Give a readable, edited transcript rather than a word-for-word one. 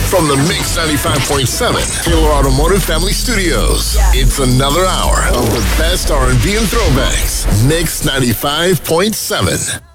From the Mix 95.7 Taylor Automotive Family Studios, it's another hour of the best R&B and throwbacks. Mix 95.7.